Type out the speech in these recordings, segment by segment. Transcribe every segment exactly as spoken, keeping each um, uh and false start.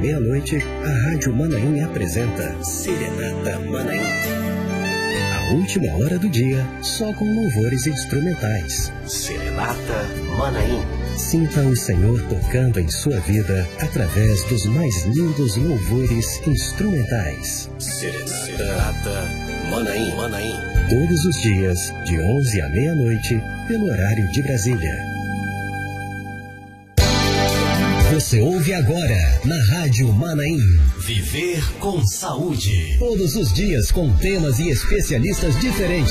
meia-noite, a Rádio Manaim apresenta Serenata Manaim. A última hora do dia, só com louvores instrumentais. Serenata Manaim. Sinta o Senhor tocando em sua vida através dos mais lindos louvores instrumentais. Serenata Manaim. Manaim. Todos os dias, de onze à meia-noite, pelo horário de Brasília. Você ouve agora, na Rádio Manaim, Viver com Saúde. Todos os dias com temas e especialistas diferentes.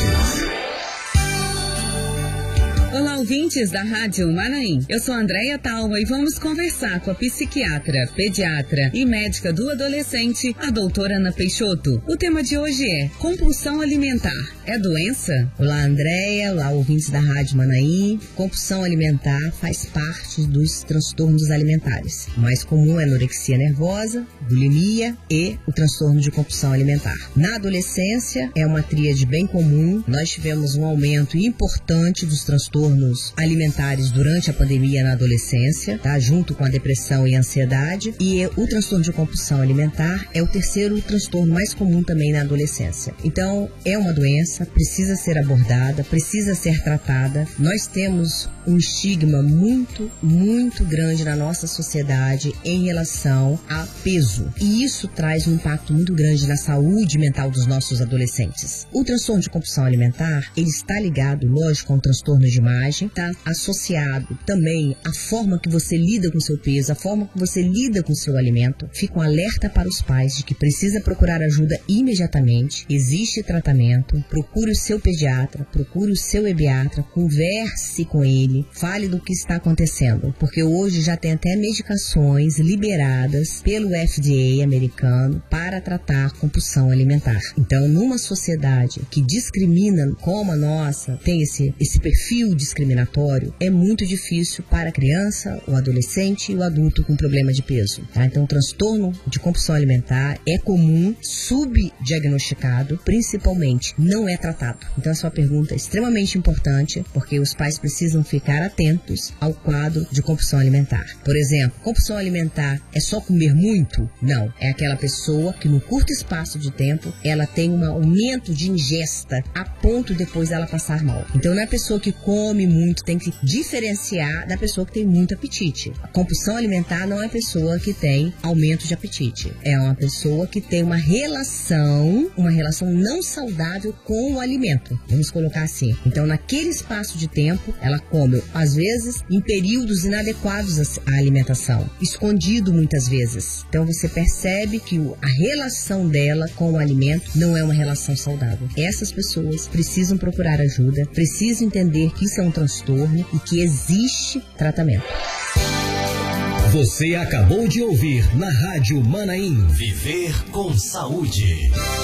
Olá, ouvintes da Rádio Manaim. Eu sou Andréia Talma e vamos conversar com a psiquiatra, pediatra e médica do adolescente, a doutora Ana Peixoto. O tema de hoje é compulsão alimentar. É doença? Olá, Andréia. Olá, ouvintes da Rádio Manaim. Compulsão alimentar faz parte dos transtornos alimentares. O mais comum é a anorexia nervosa, bulimia e o transtorno de compulsão alimentar. Na adolescência, é uma tríade bem comum. Nós tivemos um aumento importante dos transtornos alimentares durante a pandemia na adolescência, tá? Junto com a depressão e a ansiedade. E o transtorno de compulsão alimentar é o terceiro transtorno mais comum também na adolescência. Então, é uma doença, precisa ser abordada, precisa ser tratada. Nós temos um estigma muito, muito grande na nossa sociedade em relação a peso. E isso traz um impacto muito grande na saúde mental dos nossos adolescentes. O transtorno de compulsão alimentar, ele está ligado, lógico, a um transtorno de imagem, está associado também à forma que você lida com o seu peso, a forma que você lida com o seu alimento. Fica um alerta para os pais de que precisa procurar ajuda imediatamente. Existe tratamento, procure o seu pediatra, procure o seu ebiatra, converse com ele, fale do que está acontecendo, porque hoje já tem até medicações liberadas pelo F D A americano para tratar compulsão alimentar. Então, numa sociedade que discrimina como a nossa, tem esse, esse perfil discriminatório, é muito difícil para a criança, o adolescente e o adulto com problema de peso. Tá? Então, o transtorno de compulsão alimentar é comum, subdiagnosticado, principalmente não é tratado. Então, a sua pergunta é extremamente importante, porque os pais precisam ficar atentos ao quadro de compulsão alimentar. Por exemplo, compulsão alimentar é só comer muito? Não. É aquela pessoa que no curto espaço de tempo ela tem um aumento de ingesta a ponto depois ela passar mal. Então não é a pessoa que come muito, tem que diferenciar da pessoa que tem muito apetite. A compulsão alimentar não é a pessoa que tem aumento de apetite. É uma pessoa que tem uma relação, uma relação não saudável com o alimento. Vamos colocar assim. Então naquele espaço de tempo ela come às vezes em períodos inadequados à alimentação, escondido muitas vezes. Então você percebe que a relação dela com o alimento não é uma relação saudável. Essas pessoas precisam procurar ajuda, precisam entender que isso é um transtorno e que existe tratamento. Você acabou de ouvir na Rádio Manaim, Viver com Saúde.